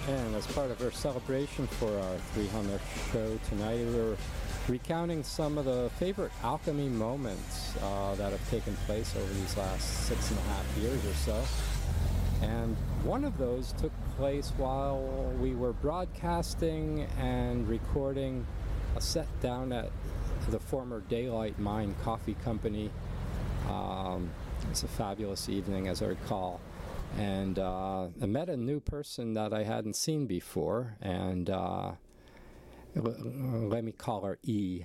And as part of our celebration for our 300th show tonight, we're recounting some of the favorite alchemy moments that have taken place over these last 6.5 years or so. And one of those took place while we were broadcasting and recording a set down at the former Daylight Mine Coffee Company. It's a fabulous evening, as I recall. And I met a new person that I hadn't seen before, and let me call her E.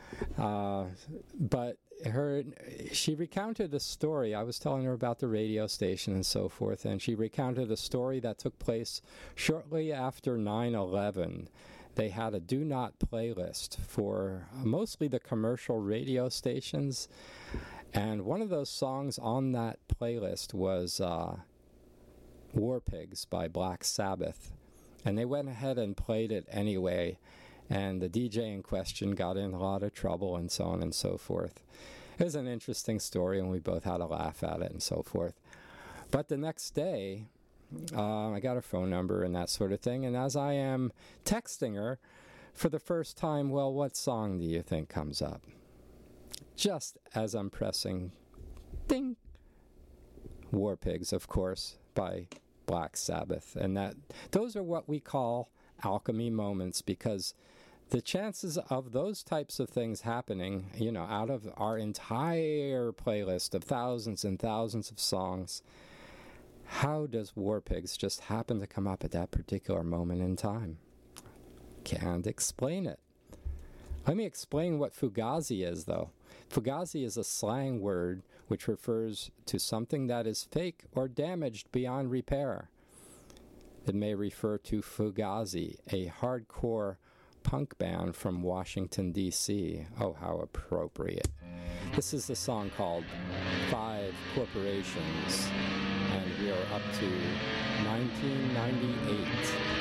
But she recounted a story. I was telling her about the radio station and so forth, and she recounted a story that took place shortly after 9/11. They had a do not playlist for mostly the commercial radio stations, and one of those songs on that playlist was War Pigs by Black Sabbath, and they went ahead and played it anyway, and the DJ in question got in a lot of trouble and so on and so forth. It was an interesting story, and we both had a laugh at it and so forth. But the next day, I got her phone number and that sort of thing, and as I am texting her for the first time, well, what song do you think comes up? Just as I'm pressing ding, War Pigs, of course, by Black Sabbath. And those are what we call alchemy moments, because the chances of those types of things happening, out of our entire playlist of thousands and thousands of songs, how does War Pigs just happen to come up at that particular moment in time? Can't explain it. Let me explain what fugazi is, though. Fugazi is a slang word which refers to something that is fake or damaged beyond repair. It may refer to Fugazi, a hardcore punk band from Washington, D.C. Oh, how appropriate. This is a song called 5 Corporations, and we are up to 1998.